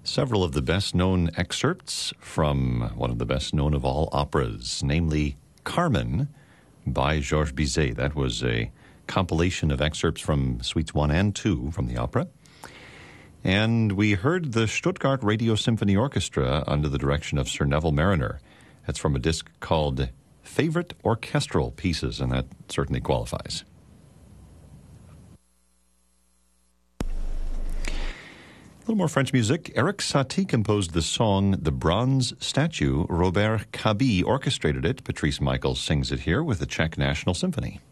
several of the best-known excerpts from one of the best-known of all operas, namely Carmen by Georges Bizet. That was a compilation of excerpts from Suites 1 and 2 from the opera. And we heard the Stuttgart Radio Symphony Orchestra under the direction of Sir Neville Marriner. That's from a disc called Favorite Orchestral Pieces, and that certainly qualifies. A little more French music. Erik Satie composed the song The Bronze Statue. Robert Cabi orchestrated it. Patrice Michaels sings it here with the Czech National Symphony.